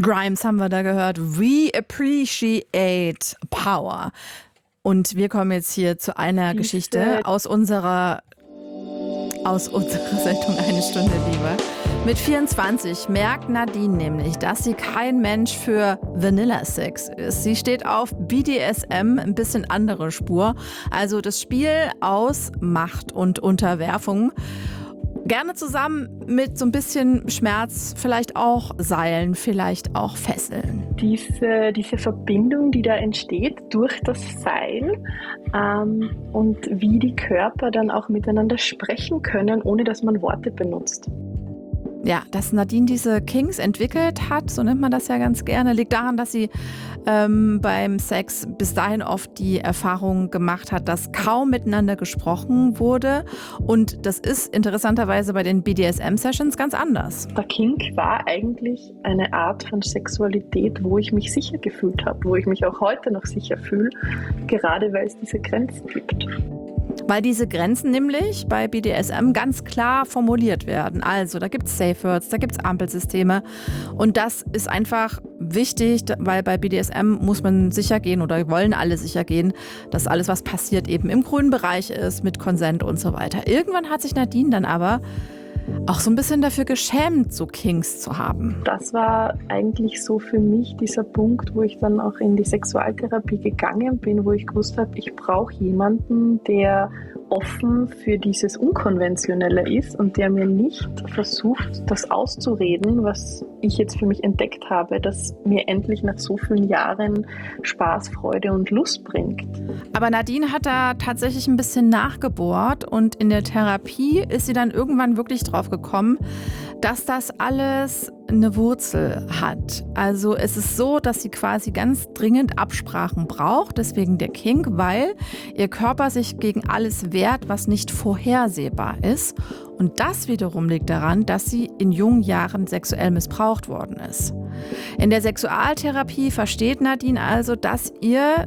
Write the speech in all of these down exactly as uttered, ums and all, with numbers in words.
Grimes haben wir da gehört. We appreciate power. Und wir kommen jetzt hier zu einer Diese Geschichte aus unserer, aus unserer Sendung Eine Stunde Liebe. Mit vierundzwanzig merkt Nadine nämlich, dass sie kein Mensch für Vanilla Sex ist. Sie steht auf B D S M, ein bisschen andere Spur. Also das Spiel aus Macht und Unterwerfung. Gerne zusammen mit so ein bisschen Schmerz, vielleicht auch Seilen, vielleicht auch Fesseln. Diese, diese Verbindung, die da entsteht durch das Seil ähm, und wie die Körper dann auch miteinander sprechen können, ohne dass man Worte benutzt. Ja, dass Nadine diese Kinks entwickelt hat, so nennt man das ja ganz gerne, liegt daran, dass sie ähm, beim Sex bis dahin oft die Erfahrung gemacht hat, dass kaum miteinander gesprochen wurde. Und das ist interessanterweise bei den B D S M-Sessions ganz anders. Der Kink war eigentlich eine Art von Sexualität, wo ich mich sicher gefühlt habe, wo ich mich auch heute noch sicher fühle, gerade weil es diese Grenzen gibt. Weil diese Grenzen nämlich bei B D S M ganz klar formuliert werden. Also da gibt es Safe Words, da gibt es Ampelsysteme und das ist einfach wichtig, weil bei B D S M muss man sicher gehen oder wollen alle sicher gehen, dass alles, was passiert, eben im grünen Bereich ist, mit Consent und so weiter. Irgendwann hat sich Nadine dann aber auch so ein bisschen dafür geschämt, so Kinks zu haben. Das war eigentlich so für mich dieser Punkt, wo ich dann auch in die Sexualtherapie gegangen bin, wo ich gewusst habe, ich brauche jemanden, der offen für dieses Unkonventionelle ist und der mir nicht versucht, das auszureden, was ich jetzt für mich entdeckt habe, dass mir endlich nach so vielen Jahren Spaß, Freude und Lust bringt. Aber Nadine hat da tatsächlich ein bisschen nachgebohrt und in der Therapie ist sie dann irgendwann wirklich drauf gekommen, dass das alles eine Wurzel hat. Also es ist so, dass sie quasi ganz dringend Absprachen braucht, deswegen der Kink, weil ihr Körper sich gegen alles wehrt, was nicht vorhersehbar ist. Und das wiederum liegt daran, dass sie in jungen Jahren sexuell missbraucht worden ist. In der Sexualtherapie versteht Nadine also, dass ihr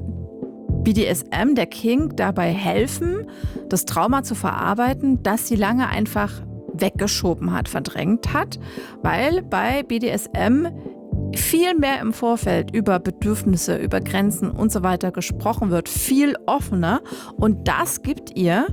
B D S M, der Kink, dabei helfen, das Trauma zu verarbeiten, das sie lange einfach weggeschoben hat, verdrängt hat, weil bei B D S M viel mehr im Vorfeld über Bedürfnisse, über Grenzen und so weiter gesprochen wird, viel offener und das gibt ihr,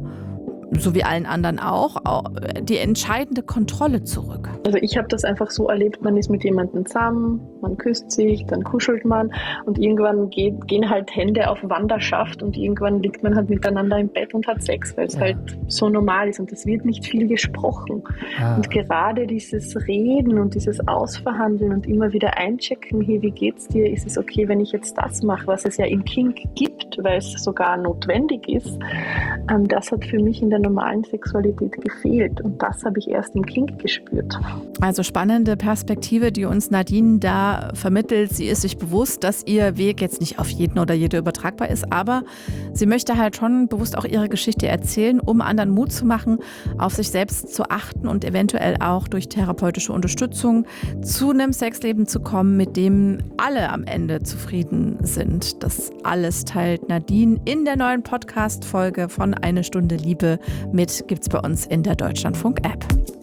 so wie allen anderen auch, die entscheidende Kontrolle zurück. Also ich habe das einfach so erlebt, man ist mit jemandem zusammen, man küsst sich, dann kuschelt man und irgendwann geht, gehen halt Hände auf Wanderschaft und irgendwann liegt man halt miteinander im Bett und hat Sex, weil es ja. halt so normal ist und es wird nicht viel gesprochen. Ah. Und gerade dieses Reden und dieses Ausverhandeln und immer wieder einchecken, hey, wie geht's dir, ist es okay, wenn ich jetzt das mache, was es ja im Kink gibt, weil es sogar notwendig ist, ähm, das hat für mich in der normalen Sexualität gefehlt und das habe ich erst im Kink gespürt. Also spannende Perspektive, die uns Nadine da vermittelt. Sie ist sich bewusst, dass ihr Weg jetzt nicht auf jeden oder jede übertragbar ist, aber sie möchte halt schon bewusst auch ihre Geschichte erzählen, um anderen Mut zu machen, auf sich selbst zu achten und eventuell auch durch therapeutische Unterstützung zu einem Sexleben zu kommen, mit dem alle am Ende zufrieden sind. Das alles teilt Nadine in der neuen Podcast-Folge von Eine Stunde Liebe mit, gibt's bei uns in der Deutschlandfunk-App.